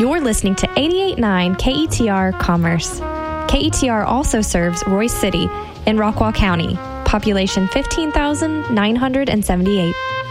You're listening to 88.9 KETR Commerce. KETR also serves Royce City in Rockwall County, population 15,978.